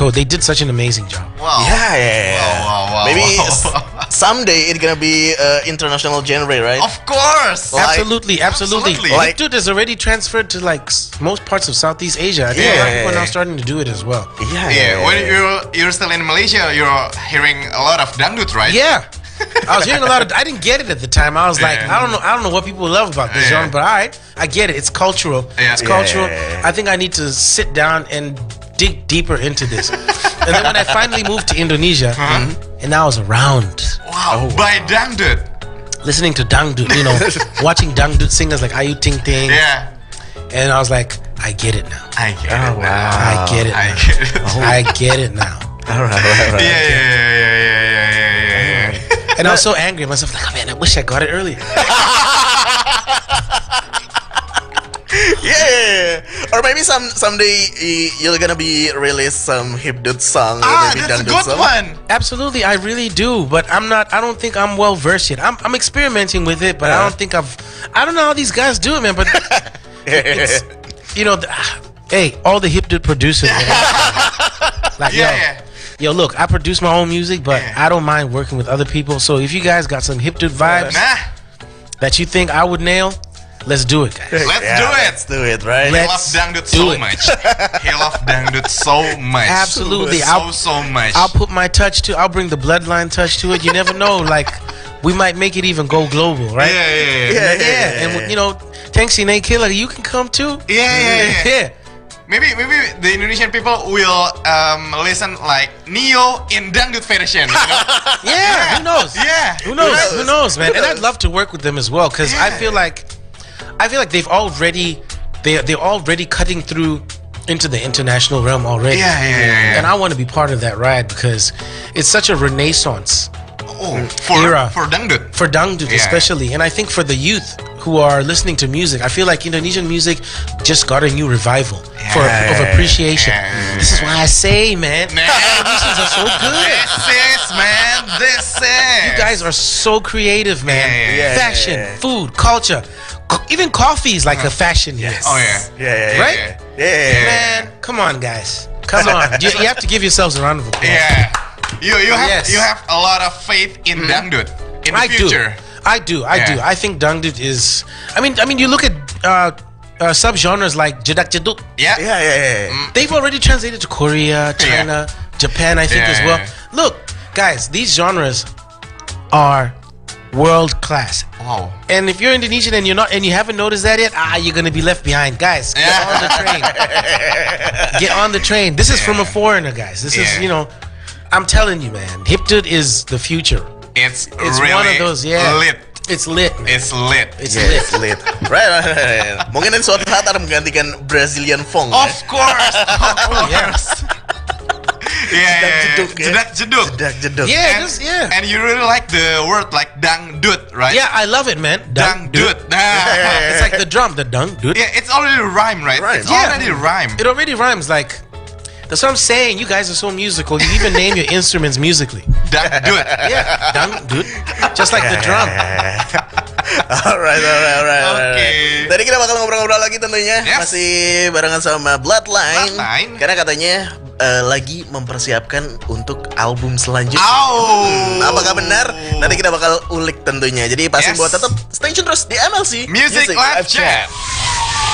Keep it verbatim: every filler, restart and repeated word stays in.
Mexico. They did such an amazing job. Wow. Yeah, yeah, yeah. Wow, wow, wow. Maybe wow. s- someday it's gonna be uh, international genre, right? Of course. Like- Absolutely, absolutely. Absolutely. Like- Hip Dude has already transferred to like s- most parts of Southeast Asia. I think Yeah. a lot of people are now starting to do it as well. Yeah, Yeah, when you're you're still in Malaysia, you're hearing a lot of dangdut, right? Yeah. I was hearing a lot of. I didn't get it at the time. I was like, Yeah. I don't know. I don't know what people love about this Yeah. genre, but all right, I get it. It's cultural. Yeah. It's Yeah, cultural. yeah, yeah, yeah. I think I need to sit down and dig deeper into this. And then when I finally moved to Indonesia, and I was around Wow. By dangdut. listening to dangdut, you know, watching dangdut singers like Ayu Ting Ting, Yeah. and I was like, I get it now. I get Oh, it now. wow. I get it. I now. get it. I get it now. All right, all right, all right. Yeah, yeah, yeah, yeah, yeah, yeah, yeah, yeah, yeah. And I was so angry at myself, like, oh man, I wish I got it earlier. Yeah, or maybe some someday y- you're gonna be release some hip dude song. or Ah, maybe that's a dangdut good song. one. Absolutely, I really do, but I'm not. I don't think I'm well versed yet. I'm, I'm experimenting with it, but I don't think I've. I don't know how these guys do it, man. But it's, you know, the, hey, all the hip dude producers, man, like Yeah, yo, yeah. yo, look, I produce my own music, but Yeah. I don't mind working with other people. So if you guys got some hip dude vibes Nah, that you think I would nail, let's do it, guys. let's Yeah, do it. Let's do it, right? He Let's loves dangdut do so it. much. He loves dangdut so much. Absolutely, So, I'll- so much. I'll put my touch to. I'll bring the bloodline touch to it. You never know, like we might make it even go global, right? Yeah, yeah, yeah. Yeah, Yeah, yeah, and yeah. you know, Tanksy Nate Killer, you can come too. Yeah, yeah, yeah. yeah. Maybe, maybe the Indonesian people will um, listen like Neo in dangdut version. You know? Yeah, who knows? Yeah. Who knows? knows? Who knows, man? And I'd love to work with them as well because I Yeah. feel like, I feel like they've already, they they're already cutting through into the international realm already. Yeah, yeah, yeah, yeah. And I want to be part of that ride because it's such a renaissance Oh, for Era. for dangdut. for dangdut Yeah. especially, and I think for the youth who are listening to music, I feel like Indonesian music just got a new revival for Yeah. of appreciation. Yeah. This is why I say, man, Man. Indonesians are so good. This is, man. This is. You guys are so creative, man. Yeah, yeah, yeah. Fashion, Yeah, yeah. food, culture, Co- even coffee is like a fashion here. Oh yeah. Yeah, yeah, yeah. Right? Yeah, yeah, yeah. Man, come on, guys. Come on. You, you have to give yourselves a round of applause. Yeah. You you have Yes. you have a lot of faith in dangdut in the I future. do. I do. I Yeah. do. I think dangdut is. I mean, I mean, you look at uh, uh, subgenres like jedak jeduk. Yeah. Yeah, yeah, yeah. Mm. They've already translated to Korea, China, Japan. I think Yeah, as well. yeah, Look, guys, these genres are world class. Wow. And if you're Indonesian and you're not, and you haven't noticed that yet, ah, you're gonna be left behind, guys. Get Yeah. on the train. Get on the train. This is from a foreigner, guys. This is, Yeah. you know, I'm telling you, man. Hipdud is the future. It's, It's really one of those, yeah. lit. It's lit. Man. It's lit. It's Yeah, lit. it's lit. Right, right, right, right. Mungkin suatu saat akan menggantikan Brazilian funk. Of ya. course. Of Oh, yeah. course. Yeah, yeah, yeah. jeduk, ya. Jedak jeduk. Jedak jeduk. Yeah, And, just, yeah. and you really like the word like dangdut, right? Yeah, I love it, man. Dangdut. It's like the drum, the dung, dude. Yeah, it's already rhyme, right? Rhyme. It's Yeah. already rhyme. It already rhymes. Like, that's what I'm saying. You guys are so musical. You even name your instruments musically. Dangdut. Yeah, dung, dude. Just like the drum. Alright, alright, alright, alright. Oke. Tadi kita bakal ngobrol-ngobrol lagi tentunya. Yes. Masih barengan sama Bloodline. Bloodline. Karena katanya eh, lagi mempersiapkan untuk album selanjutnya. Au. Hmm, apakah benar? Nanti kita bakal ulik tentunya. Jadi pasti Yes. buat tetap stay tune terus di M L C Music Live Chat.